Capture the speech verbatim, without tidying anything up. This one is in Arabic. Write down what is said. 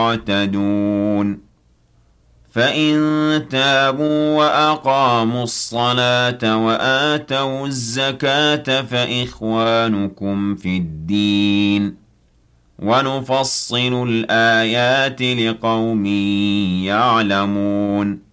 يعتدون فإن تابوا وأقاموا الصلاة وآتوا الزكاة فإخوانكم في الدين ونفصل الآيات لقوم يعلمون